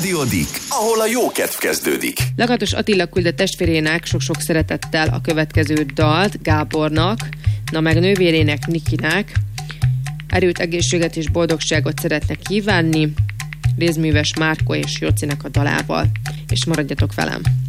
Rádió Dick, ahol a jó kedv kezdődik. Lakatos Attila külde testvérének sok-sok szeretettel a következő dalt Gábornak, na meg nővérének Nikinek. Erőt, egészséget és boldogságot szeretne kívánni Rézműves Márko és Jocinek a dalával. És maradjatok velem!